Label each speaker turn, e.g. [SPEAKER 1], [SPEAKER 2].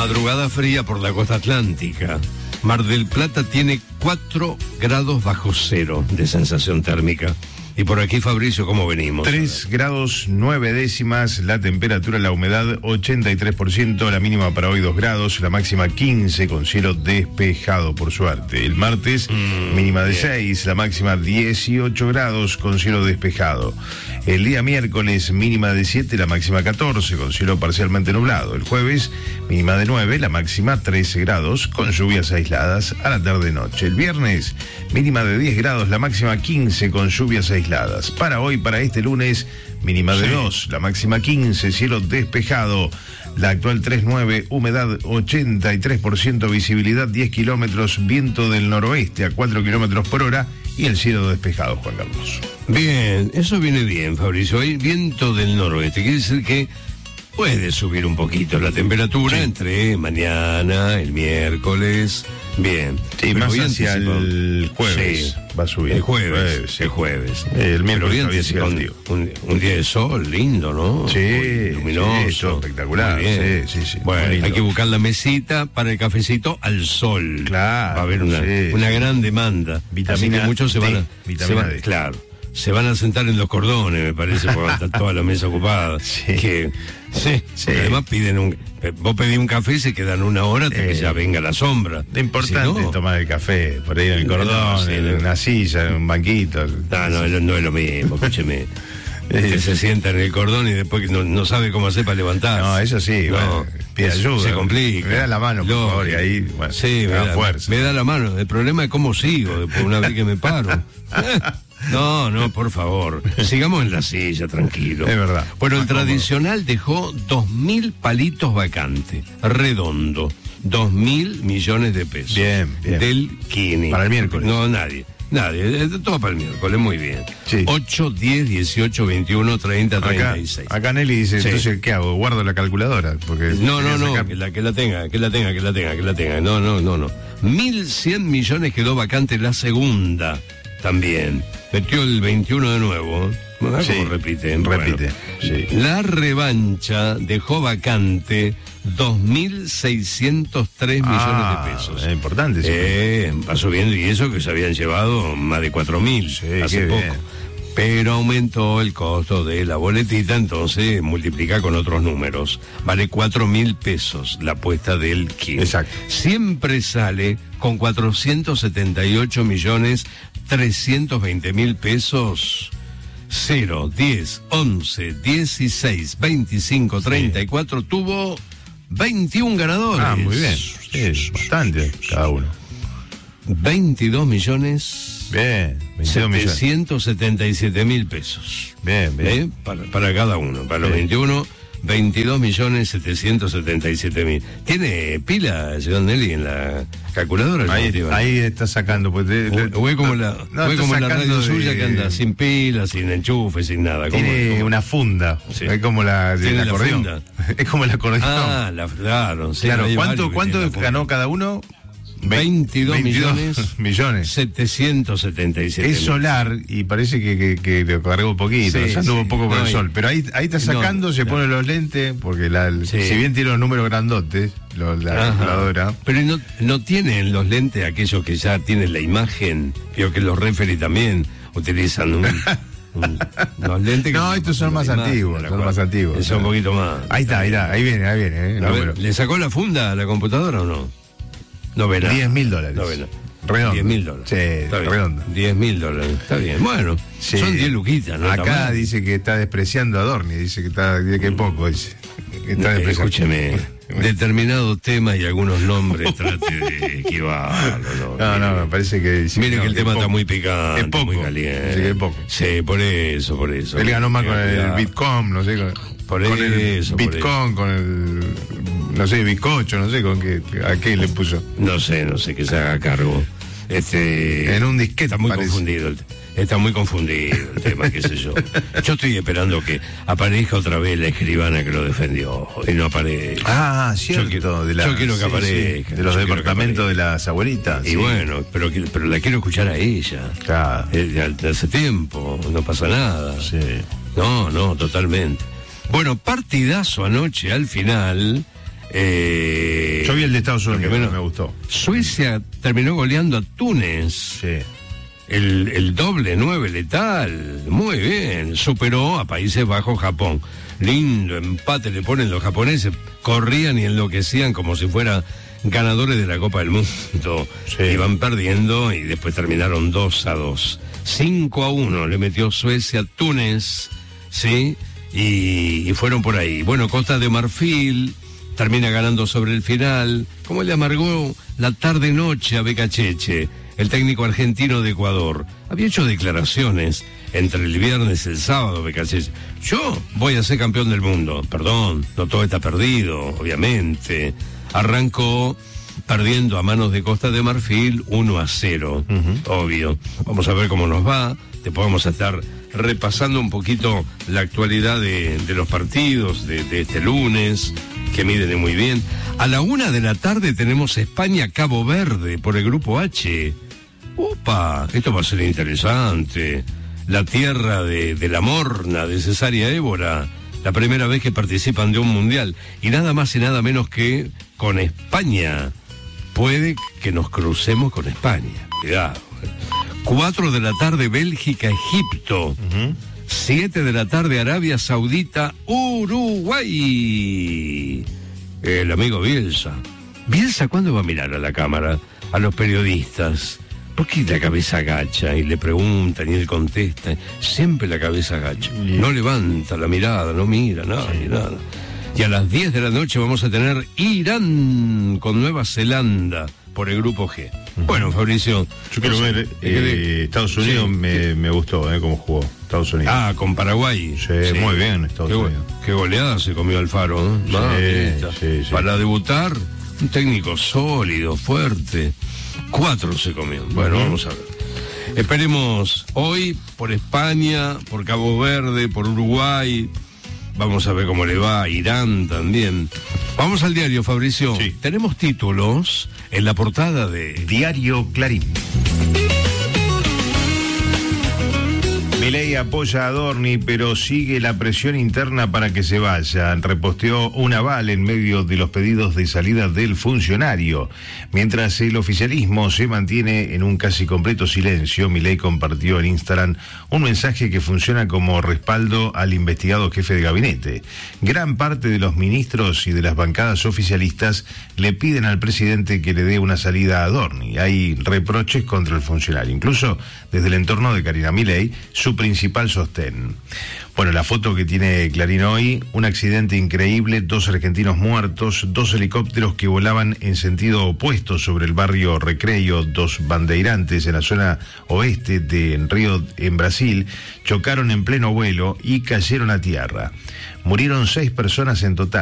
[SPEAKER 1] Madrugada fría por la costa atlántica. Mar del Plata tiene 4 grados bajo cero de sensación térmica. Y por aquí, Fabricio, ¿cómo venimos?
[SPEAKER 2] 3 grados 9 décimas, la temperatura, la humedad 83%, la mínima para hoy 2 grados, la máxima 15 con cielo despejado por suerte. El martes, mínima de 6, la máxima 18 grados con cielo despejado. El día miércoles, mínima de 7, la máxima 14 con cielo parcialmente nublado. El jueves, mínima de 9, la máxima 13 grados con lluvias aisladas a la tarde-noche. El viernes, mínima de 10 grados, la máxima 15 con lluvias aisladas. Para hoy, para este lunes, mínima de 2, la máxima 15, cielo despejado. La actual 3.9, humedad 83%, visibilidad 10 kilómetros, viento del noroeste a 4 kilómetros por hora y el cielo despejado, Juan Carlos.
[SPEAKER 1] Bien, eso viene bien, Fabricio. Hay viento del noroeste, quiere decir que puede subir un poquito la temperatura entre mañana, el miércoles. Bien.
[SPEAKER 2] Sí, más hacia el jueves va a subir.
[SPEAKER 1] El jueves.
[SPEAKER 2] El miércoles había sido
[SPEAKER 1] un día de sol lindo, ¿no?
[SPEAKER 2] Sí,
[SPEAKER 1] muy luminoso.
[SPEAKER 2] Sí, todo espectacular. Sí.
[SPEAKER 1] Bueno, hay que buscar la mesita para el cafecito al sol.
[SPEAKER 2] Claro.
[SPEAKER 1] Va a haber una gran demanda.
[SPEAKER 2] Vitamina
[SPEAKER 1] Así que muchos
[SPEAKER 2] D.
[SPEAKER 1] D. Claro. Se van a sentar en los cordones, me parece, porque va a estar toda la mesa ocupada. Sí. Además vos pedís un café y se quedan una hora hasta que ya venga la sombra.
[SPEAKER 2] Lo importante es tomar el café, por ahí en el cordón, en una silla, en un banquito.
[SPEAKER 1] No es lo mismo, escúcheme. Que se sienta en el cordón y después no sabe cómo hacer para levantarse.
[SPEAKER 2] No, eso sí, pide ayuda.
[SPEAKER 1] Se complica.
[SPEAKER 2] Me da la mano, por favor, y ahí,
[SPEAKER 1] me da fuerza. Me da la mano. El problema es cómo sigo después una vez que me paro. No, por favor. Sigamos en la silla, tranquilo.
[SPEAKER 2] Es verdad.
[SPEAKER 1] Bueno, el tradicional dejó 2.000 palitos vacantes, redondo. 2.000 millones de pesos.
[SPEAKER 2] Bien.
[SPEAKER 1] Del Kini.
[SPEAKER 2] Para el miércoles.
[SPEAKER 1] No, nadie, todo para el miércoles, muy bien.
[SPEAKER 2] Sí.
[SPEAKER 1] 8, 10, 18, 21, 30, 36.
[SPEAKER 2] Acá Nelly dice, entonces, ¿qué hago? ¿Guardo la calculadora? Porque
[SPEAKER 1] no, que la tenga. No. 1.100 millones quedó vacante la segunda también. Metió el 21 de nuevo. ¿Cómo repite?
[SPEAKER 2] Repite,
[SPEAKER 1] La revancha dejó vacante 2.603 millones de pesos.
[SPEAKER 2] Es importante.
[SPEAKER 1] Va subiendo, y eso que se habían llevado más de 4.000 hace poco.
[SPEAKER 2] Bien.
[SPEAKER 1] Pero aumentó el costo de la boletita, entonces multiplica con otros números. Vale 4.000 pesos la apuesta del Kini.
[SPEAKER 2] Exacto.
[SPEAKER 1] Siempre sale con 479.320.000 pesos. 0, 10, 11, 16, 25, 34, tuvo 21 ganadores.
[SPEAKER 2] Muy bien. Es bastante cada uno.
[SPEAKER 1] 22 millones.
[SPEAKER 2] Bien,
[SPEAKER 1] 777.000 pesos.
[SPEAKER 2] Bien.
[SPEAKER 1] Para cada uno. Para los 21, 22.777.000. ¿Tiene pila, señor Nelly, en la calculadora?
[SPEAKER 2] Ahí está sacando. Pues,
[SPEAKER 1] o es como la radio suya que anda sin pila, sin enchufe, sin nada.
[SPEAKER 2] Tiene una funda. Sí. Es como la del acordeón. Es como el acordeón.
[SPEAKER 1] Claro. Sí,
[SPEAKER 2] claro. ¿Cuánto ganó cada uno?
[SPEAKER 1] 22 millones 777.
[SPEAKER 2] Es solar y parece que lo cargó un poquito, ya anduvo un poco por el sol. Pero ahí está sacando, se pone los lentes, porque si bien tiene los números grandotes, la calculadora.
[SPEAKER 1] Pero no tienen los lentes aquellos que ya tienen la imagen, creo que los referee también utilizan los lentes.
[SPEAKER 2] No, estos son más antiguos.
[SPEAKER 1] Es un poquito más.
[SPEAKER 2] Ahí viene.
[SPEAKER 1] ¿Le sacó la funda a la computadora o no? No ve nada.
[SPEAKER 2] $10.000.
[SPEAKER 1] No ve nada.
[SPEAKER 2] Redondo.
[SPEAKER 1] $10.000.
[SPEAKER 2] Sí, redondo.
[SPEAKER 1] $10.000. Está bien. Bueno, son 10 luquitas, ¿no?
[SPEAKER 2] Acá dice que está despreciando a Dorni. Dice que es poco. Dice.
[SPEAKER 1] Escúcheme. Determinados temas y algunos nombres trate de esquivarlo.
[SPEAKER 2] No, me parece que...
[SPEAKER 1] Mire que el tema está muy picante,
[SPEAKER 2] es poco,
[SPEAKER 1] muy caliente.
[SPEAKER 2] Sí, es poco.
[SPEAKER 1] Sí, por eso.
[SPEAKER 2] Él ganó más con el Bitcoin, no sé.
[SPEAKER 1] Con el
[SPEAKER 2] Bitcoin, con el... No sé, bizcocho, no sé con qué... ¿A qué le puso?
[SPEAKER 1] No sé que se haga cargo.
[SPEAKER 2] En un disquete
[SPEAKER 1] está muy confundido. Está muy confundido el tema, qué sé yo. Yo estoy esperando que aparezca otra vez la escribana que lo defendió y no aparece.
[SPEAKER 2] Cierto.
[SPEAKER 1] Yo quiero que aparezca.
[SPEAKER 2] Sí. De los departamentos de las abuelitas.
[SPEAKER 1] Y bueno, pero la quiero escuchar a ella.
[SPEAKER 2] Claro.
[SPEAKER 1] Hace tiempo, no pasa nada.
[SPEAKER 2] Sí.
[SPEAKER 1] No, totalmente. Bueno, partidazo anoche al final.
[SPEAKER 2] Yo vi el de Estados Unidos,
[SPEAKER 1] bueno,
[SPEAKER 2] me gustó.
[SPEAKER 1] Suecia terminó goleando a Túnez.
[SPEAKER 2] Sí.
[SPEAKER 1] El doble 9 letal, muy bien, superó a Países Bajos, Japón. Lindo empate le ponen los japoneses, corrían y enloquecían como si fueran ganadores de la Copa del Mundo.
[SPEAKER 2] Sí.
[SPEAKER 1] Iban perdiendo y después terminaron 2-2. 5-1 le metió Suecia a Túnez, ¿sí? Y fueron por ahí. Bueno, Costa de Marfil termina ganando sobre el final. ¿Cómo le amargó la tarde-noche a Becacheche, el técnico argentino de Ecuador? Había hecho declaraciones entre el viernes y el sábado, Becacheche. Yo voy a ser campeón del mundo. Perdón, no todo está perdido, obviamente. Arrancó perdiendo a manos de Costa de Marfil 1-0, obvio. Vamos a ver cómo nos va. Después vamos a estar repasando un poquito la actualidad de los partidos de este lunes, que miden muy bien. A la 1:00 p.m. tenemos España-Cabo Verde por el Grupo H. ¡Upa! Esto va a ser interesante. La tierra de la Morna, de Cesárea Évora. La primera vez que participan de un mundial. Y nada más y nada menos que con España. Puede que nos crucemos con España. Cuidado. 4:00 p.m. Bélgica-Egipto. 7:00 p.m. Arabia Saudita, Uruguay. El amigo Bielsa. ¿Bielsa cuándo va a mirar a la cámara, a los periodistas? ¿Por qué la cabeza agacha y le preguntan y él contesta? Siempre la cabeza agacha. No levanta la mirada, no mira nada, ni nada. Y a las 10 de la noche vamos a tener Irán con Nueva Zelanda por el Grupo G. Bueno, Fabricio.
[SPEAKER 2] Yo quiero ver Estados Unidos, sí, me gustó cómo jugó Estados Unidos.
[SPEAKER 1] Ah, con Paraguay.
[SPEAKER 2] Sí, muy bien Estados Unidos.
[SPEAKER 1] Qué goleada se comió Alfaro, ¿eh? Sí. Para debutar, un técnico sólido, fuerte. 4 se comió. Bueno, vamos a ver. Esperemos hoy por España, por Cabo Verde, por Uruguay. Vamos a ver cómo le va a Irán también. Vamos al diario, Fabricio.
[SPEAKER 2] Sí.
[SPEAKER 1] Tenemos títulos en la portada de
[SPEAKER 2] Diario Clarín. Milei apoya a Adorni, pero sigue la presión interna para que se vaya. Reposteó un aval en medio de los pedidos de salida del funcionario. Mientras el oficialismo se mantiene en un casi completo silencio, Milei compartió en Instagram un mensaje que funciona como respaldo al investigado jefe de gabinete. Gran parte de los ministros y de las bancadas oficialistas le piden al presidente que le dé una salida a Adorni. Hay reproches contra el funcionario, incluso desde el entorno de Karina Milei, su principal sostén. Bueno, la foto que tiene Clarín hoy: un accidente increíble, 2 argentinos muertos, 2 helicópteros que volaban en sentido opuesto sobre el barrio Recreio dos Bandeirantes en la zona oeste de Río, en Brasil, chocaron en pleno vuelo y cayeron a tierra. Murieron 6 personas en total.